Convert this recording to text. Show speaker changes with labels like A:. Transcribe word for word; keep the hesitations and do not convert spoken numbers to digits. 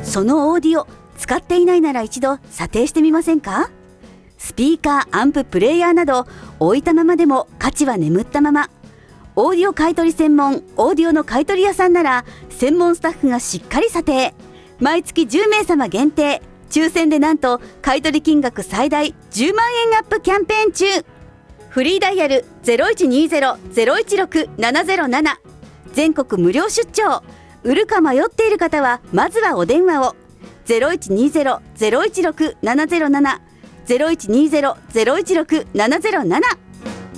A: そのオーディオ使っていないなら一度査定してみませんか？スピーカー、アンプ、プレイヤーなど置いたままでも価値は眠ったまま。オーディオ買取専門オーディオの買取屋さんなら専門スタッフがしっかり査定。毎月じゅうめいさま限定、抽選でなんと買取金額最大じゅうまんえんアップキャンペーン中。フリーダイヤル ゼロいちにゼロ ゼロいちろく ななゼロなな、全国無料出張。売るか迷っている方はまずはお電話を。 ゼロいちにゼロ ゼロいちろく ななゼロなな ゼロいちにゼロ ゼロいちろく ななゼロなな